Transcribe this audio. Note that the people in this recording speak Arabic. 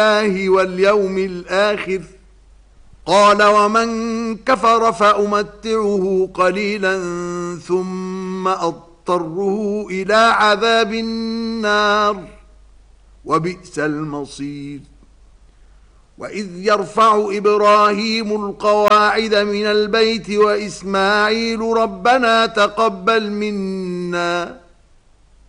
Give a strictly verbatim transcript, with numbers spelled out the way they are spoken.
بالله واليوم الآخر قال ومن كفر فأمتعه قليلا ثم أضطره إلى عذاب النار وبئس المصير وإذ يرفع إبراهيم القواعد من البيت وإسماعيل ربنا تقبل منا